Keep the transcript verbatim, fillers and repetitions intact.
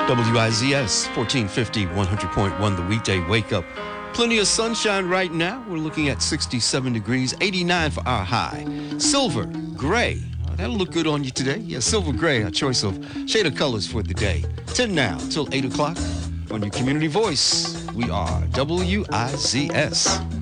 W I Z S, fourteen fifty, one hundred point one, the weekday wake up. Plenty of sunshine right now. We're looking at sixty-seven degrees, eighty-nine for our high. Silver, gray. Oh, that'll look good on you today. Yeah, silver gray, our choice of shade of colors for the day. ten now till eight o'clock on your community voice. We are W I Z S.